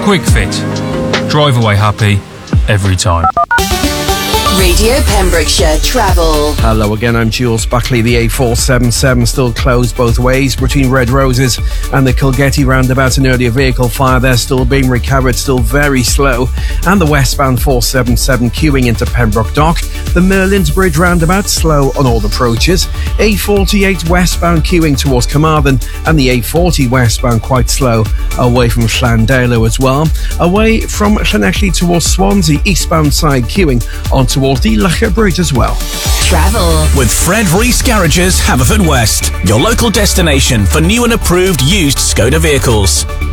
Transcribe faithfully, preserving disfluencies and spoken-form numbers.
Quick Fit. Drive away happy every time. Radio Pembrokeshire Travel. Hello again, I'm Jules Buckley. The A four seventy-seven still closed both ways between Red Roses and the Kilgetty roundabout. An earlier vehicle fire there still being recovered, still very slow. And the westbound four seventy-seven queuing into Pembroke Dock. The Merlin's Bridge roundabout slow on all approaches. A forty-eight westbound queuing towards Carmarthen, and the A forty westbound quite slow away from Llandelo as well. Away from Llanelli towards Swansea, eastbound side queuing on towards the Lycha Bridge as well. Travel with Fred Rees Garages, Haverfordwest, your local destination for new and approved used Skoda vehicles.